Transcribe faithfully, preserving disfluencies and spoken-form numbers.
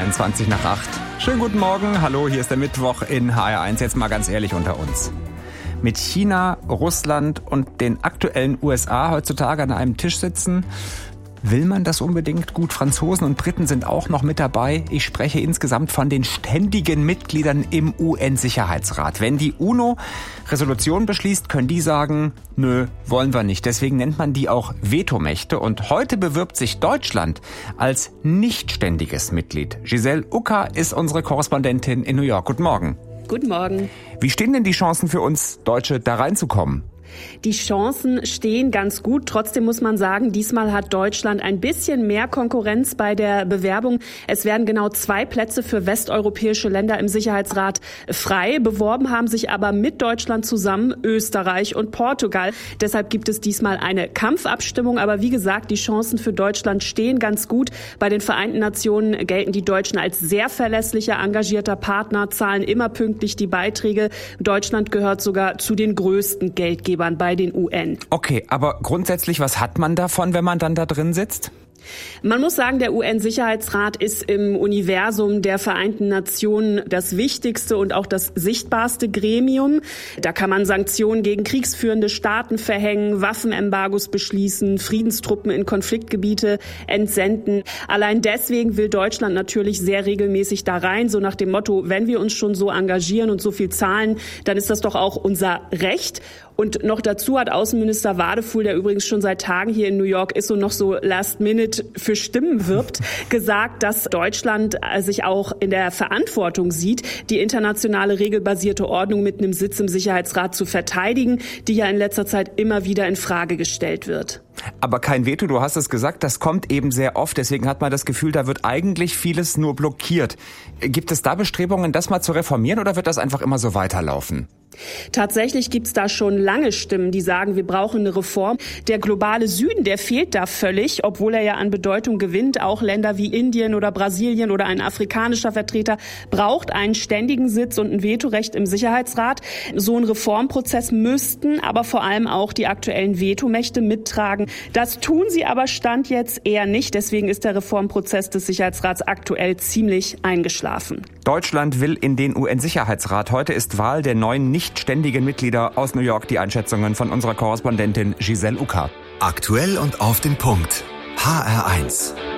zweiundzwanzig nach acht. Schönen guten Morgen, hallo, hier ist der Mittwoch in H R eins. Jetzt mal ganz ehrlich unter uns. Mit China, Russland und den aktuellen U S A heutzutage an einem Tisch sitzen, will man das unbedingt? Gut, Franzosen und Briten sind auch noch mit dabei. Ich spreche insgesamt von den ständigen Mitgliedern im U N-Sicherheitsrat. Wenn die UNO Resolutionen beschließt, können die sagen, nö, wollen wir nicht. Deswegen nennt man die auch Vetomächte. Und heute bewirbt sich Deutschland als nicht ständiges Mitglied. Giselle Ucker ist unsere Korrespondentin in New York. Guten Morgen. Guten Morgen. Wie stehen denn die Chancen für uns Deutsche, da reinzukommen? Die Chancen stehen ganz gut. Trotzdem muss man sagen, diesmal hat Deutschland ein bisschen mehr Konkurrenz bei der Bewerbung. Es werden genau zwei Plätze für westeuropäische Länder im Sicherheitsrat frei. Beworben haben sich aber mit Deutschland zusammen Österreich und Portugal. Deshalb gibt es diesmal eine Kampfabstimmung. Aber wie gesagt, die Chancen für Deutschland stehen ganz gut. Bei den Vereinten Nationen gelten die Deutschen als sehr verlässlicher, engagierter Partner, zahlen immer pünktlich die Beiträge. Deutschland gehört sogar zu den größten Geldgebern bei den U N. Okay, aber grundsätzlich, was hat man davon, wenn man dann da drin sitzt? Man muss sagen, der U N-Sicherheitsrat ist im Universum der Vereinten Nationen das wichtigste und auch das sichtbarste Gremium. Da kann man Sanktionen gegen kriegsführende Staaten verhängen, Waffenembargos beschließen, Friedenstruppen in Konfliktgebiete entsenden. Allein deswegen will Deutschland natürlich sehr regelmäßig da rein, so nach dem Motto, wenn wir uns schon so engagieren und so viel zahlen, dann ist das doch auch unser Recht. Und noch dazu hat Außenminister Wadefuhl, der übrigens schon seit Tagen hier in New York ist und noch so last minute für Stimmen wirbt, gesagt, dass Deutschland sich auch in der Verantwortung sieht, die internationale regelbasierte Ordnung mit einem Sitz im Sicherheitsrat zu verteidigen, die ja in letzter Zeit immer wieder in Frage gestellt wird. Aber kein Veto, du hast es gesagt, das kommt eben sehr oft. Deswegen hat man das Gefühl, da wird eigentlich vieles nur blockiert. Gibt es da Bestrebungen, das mal zu reformieren oder wird das einfach immer so weiterlaufen? Tatsächlich gibt's da schon lange Stimmen, die sagen, wir brauchen eine Reform. Der globale Süden, der fehlt da völlig, obwohl er ja an Bedeutung gewinnt. Auch Länder wie Indien oder Brasilien oder ein afrikanischer Vertreter braucht einen ständigen Sitz und ein Vetorecht im Sicherheitsrat. So ein Reformprozess müssten aber vor allem auch die aktuellen Vetomächte mittragen. Das tun sie aber Stand jetzt eher nicht. Deswegen ist der Reformprozess des Sicherheitsrats aktuell ziemlich eingeschlafen. Deutschland will in den U N-Sicherheitsrat. Heute ist Wahl der neuen nicht ständigen Mitglieder aus New York. Die Einschätzungen von unserer Korrespondentin Giselle Ucker. Aktuell und auf den Punkt. H R eins.